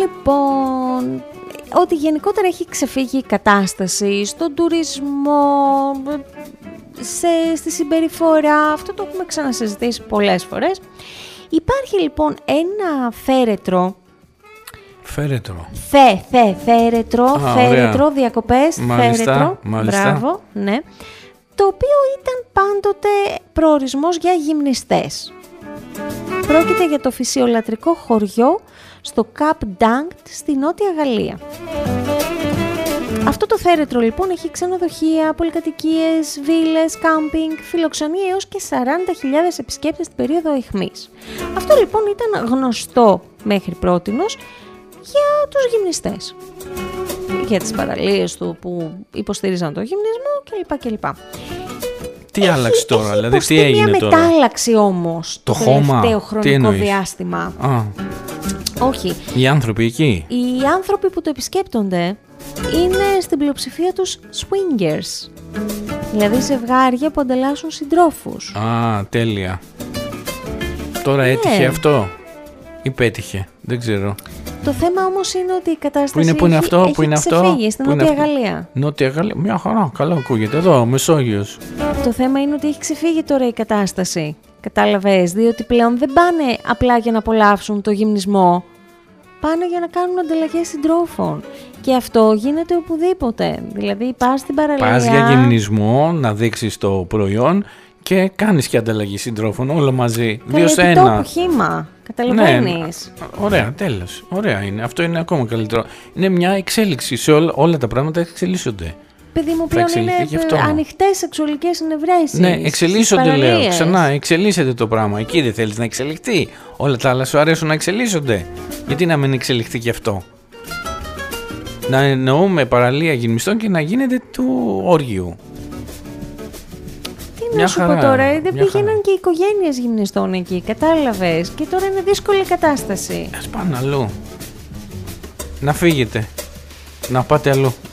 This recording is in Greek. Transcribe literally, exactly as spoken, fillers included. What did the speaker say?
Λοιπόν, ότι γενικότερα έχει ξεφύγει η κατάσταση στον τουρισμό, σε, στη συμπεριφορά, αυτό το έχουμε ξανασυζητήσει πολλές φορές. Υπάρχει λοιπόν ένα φέρετρο. Φέρετρο. Θε, θε, φέρετρο, Α, φέρετρο, ωραία. Διακοπές, μάλιστα, φέρετρο. Μάλιστα. Μπράβο, ναι. Το οποίο ήταν πάντοτε προορισμός για γυμνιστές. Πρόκειται για το φυσιολατρικό χωριό στο Cap d'Agde στη Νότια Γαλλία. Αυτό το φέρετρο λοιπόν έχει ξενοδοχεία, πολυκατοικίες, βίλες, κάμπινγκ, φιλοξενεί έως και σαράντα χιλιάδες επισκέπτες στην περίοδο αιχμής. Αυτό λοιπόν ήταν γνωστό μέχρι πρότινος για τους γυμνιστές. Για τις παραλίες του που υποστήριζαν το γυμνισμό κλπ. κλπ. Τι έχει, άλλαξε τώρα, έχει δηλαδή τι έγινε μια τώρα. μετάλλαξη όμως Το το χώμα, τελευταίο χρονικό διάστημα. Α, Όχι. οι άνθρωποι εκεί. Οι άνθρωποι που το επισκέπτονται είναι στην πλειοψηφία τους swingers. Δηλαδή ζευγάρια που ανταλλάσσουν συντρόφους. Α, τέλεια. Τώρα ναι. έτυχε αυτό ή πέτυχε, δεν ξέρω. Το θέμα όμως είναι ότι η κατάσταση Πού είναι, πού είναι έχει, αυτό, έχει πού είναι ξεφύγει αυτό, στην πού είναι Νότια αυτό? Γαλλία. Νότια Γαλλία, μια χαρά, καλά ακούγεται. Εδώ, Μεσόγειος. Το θέμα είναι ότι έχει ξεφύγει τώρα η κατάσταση. Κατάλαβες, διότι πλέον δεν πάνε απλά για να απολαύσουν το γυμνισμό. Πάνε για να κάνουν ανταλλαγές συντρόφων. Και αυτό γίνεται οπουδήποτε. Δηλαδή πας στην παραλία. Πας για γυμνισμό, να δείξεις το προϊόν και κάνεις και ανταλλαγή συντρόφων, όλο μαζί. Δύο σε ένα. Επιτόπου χύμα. Καταλαβαίνεις. Ναι, ωραία, τέλος. Ωραία είναι. Αυτό είναι ακόμα καλύτερο. Είναι μια εξέλιξη. Σε όλα, όλα τα πράγματα εξελίσσονται. Παιδί μου, πλέον είναι ανοιχτές σεξουαλικές συνευρέσεις. Ναι, εξελίσσονται λέω. Ξανά, εξελίσσεται το πράγμα. Εκεί δεν θέλεις να εξελιχθεί. Όλα τα άλλα σου αρέσουν να εξελίσσονται. Γιατί να μην εξελιχθεί και αυτό. Να εννοούμε παραλία γυμνιστών και να γίνεται του όργιου. Τι να σου πω τώρα, δεν πήγαιναν και οι οικογένειες γυμνιστών εκεί, κατάλαβες. Και τώρα είναι δύσκολη κατάσταση. Ας πάνε αλλού. Να φύγετε. Να πάτε αλλού.